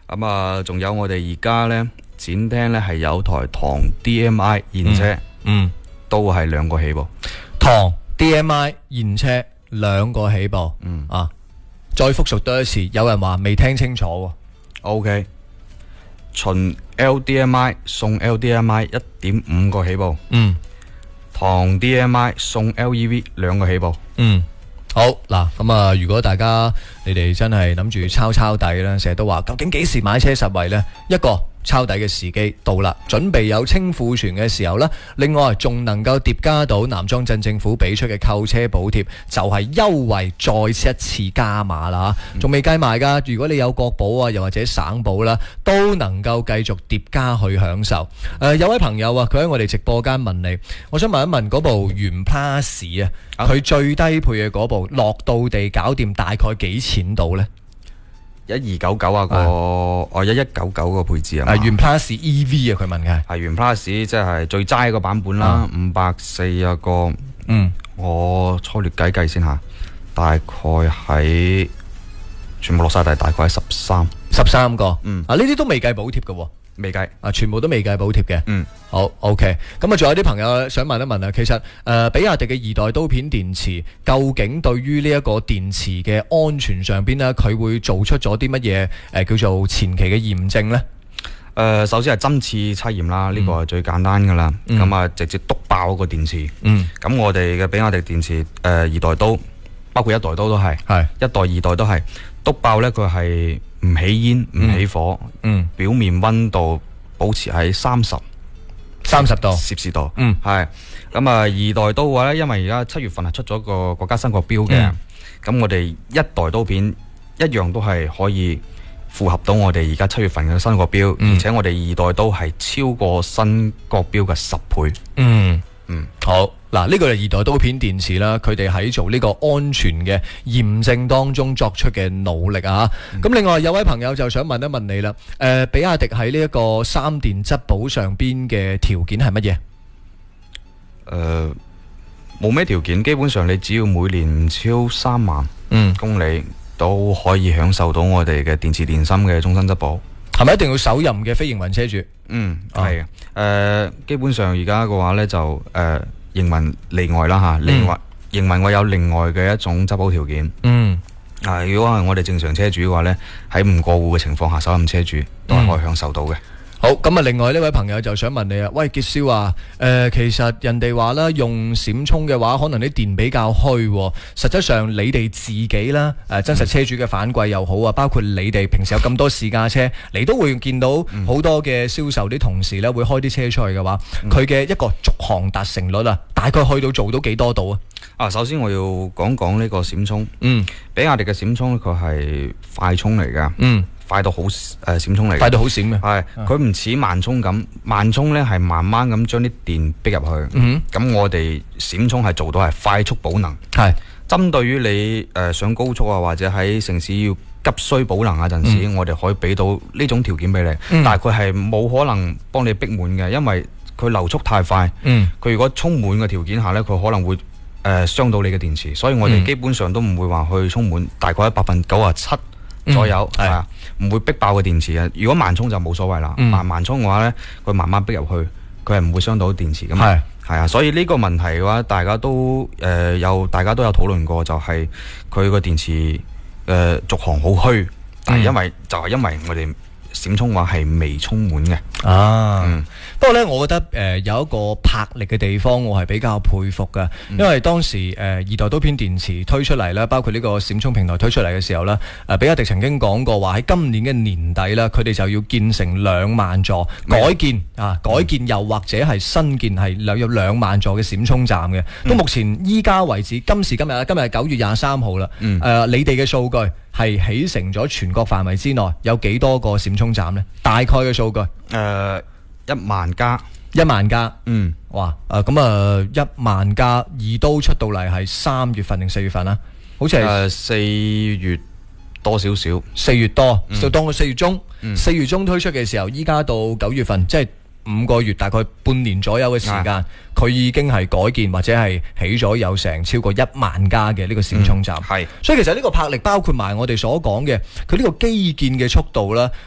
咁啊，仲有我哋而家呢，展廳呢係有台唐 DMI 現車，都係2個起步。 唐 DMI 現車2個起步，再複述多一次，有人話未聽清楚喎。 OK， 純 LDMI 送 LDMI 1.5個起步，唐 DMI 送 LEV 2個起步。 好嗱，咁啊，如果大家你哋真係諗住抄底咧，成日都話究竟幾時買車實惠呢？一個抄底嘅時機到啦，準備有清庫存嘅時候呢，另外仲能夠疊加到南莊鎮政府俾出嘅購車補貼，就係優惠再一次加碼啦，仲未計埋噶。如果你有國保啊，又或者省保啦，都能夠繼續疊加去享受。有位朋友啊，佢喺我哋直播間問你，我想問一問嗰部元 Plus 啊，佢最低配嘅嗰部落到地搞掂大概幾錢到呢 ？1299啊，個1199個配置啊， 元 Plus EV 啊，佢問嘅係元 Plus 即係最齋個版本啦，540啊個，我粗略計先吓，大概喺全部落晒大概係13 個，呢啲都未計補貼嘅。 未計全部都未計補貼嘅。好 OK。咁啊，仲有啲朋友想問一問啊，其實比亞迪嘅2代刀片電池，究竟對於呢一個電池嘅安全上邊呢，佢會做出咗啲乜嘢叫做前期嘅驗證呢？ 首先係針刺測驗啦，呢個係最簡單噶啦。咁啊，直接篤爆個電池。咁我哋嘅比亞迪電池2代刀，包括1代刀都係，1代2代都係篤爆呢，佢係唔起煙唔起火，表面溫度保持喺30度攝氏度，係咁啊。2代刀嘅話咧，因為而家7月份係出咗個國家新國標嘅，咁我哋1代刀片一樣都係可以符合到我哋而家7月份嘅新國標，而且我哋2代刀係超過新國標嘅10倍。 好嗱，呢個係2代刀片電池啦，佢哋喺做呢個安全嘅驗證當中作出嘅努力啊。咁另外有位朋友就想問一問你啦，比亞迪喺呢一個3電質保上邊嘅條件係乜嘢？ 冇咩條件，基本上你只要每年唔超3萬公里，都可以享受到我哋嘅電池電芯嘅終身質保。 係咪一定要首任嘅非營運車主？ 係基本上而家嘅話呢，就營運例外啦吓，營運我有另外嘅一種質保條件。如果係我哋正常車主嘅話呢，喺唔過戶嘅情況下，首任車主都係可以享受到嘅。 好，咁啊，另外呢位朋友就想問你啊，喂，傑少啊，其實人哋話啦，用閃充嘅話，可能啲電比較虛，實質上你哋自己啦，真實車主嘅反饋又好啊，包括你哋平時有咁多試駕車，你都會見到好多嘅銷售啲同事咧，會開啲車出去嘅話，佢嘅一個續航達成率啊，大概去到做到幾多度啊？ 首先我要講呢個閃充，比亞迪嘅閃充佢係快充嚟噶，快到好閃充嚟， 快到好閃嘅， 係佢唔似慢充咁，慢充呢係慢慢咁將啲電逼入去，咁我哋閃充係做到係快速保能，係針對於你上高速啊或者喺城市要急需保能嗰陣時，我哋可以俾到呢種條件俾你，但係佢係冇可能幫你逼滿嘅，因為佢流速太快，佢如果充滿嘅條件下呢，佢可能會傷到你嘅電池，所以我哋基本上都唔會話去充滿，大概97%左右，係啊，唔會逼爆個電池嘅。如果慢充就冇所謂啦，慢充嘅話呢，佢慢慢逼入去，佢係唔會傷到電池噶嘛。係啊，所以呢個問題嘅話，大家都有討論過，就係佢個電池續航好虛，但係因為我哋閃充話係未充滿嘅。 不過呢，我覺得有一個魄力嘅地方，我係比較佩服嘅，因為當時2代刀片電池推出嚟啦，包括呢個閃充平台推出嚟嘅時候呢，比亞迪曾經講過話喺今年嘅年底啦，佢哋就要建成2萬座改建又或者係新建係有2萬座嘅閃充站嘅。到目前依家為止，今時今日係9月23號啦，你哋嘅數據係起成咗全國範圍之內有幾多個閃充站呢？大概嘅數據 1萬家 ，1萬家，哇，1萬家2刀出到嚟係3月份定4月份啊？好似係 4月多少少 ，4月多，就當佢4月中，4月中推出嘅時候，依家到9月份，即係5個月，大概半年左右嘅時間，佢已經係改建或者係起咗有成超過1萬家嘅呢個閃充站。所以其實呢個魄力包括埋我哋所講嘅，佢呢個基建嘅速度啦，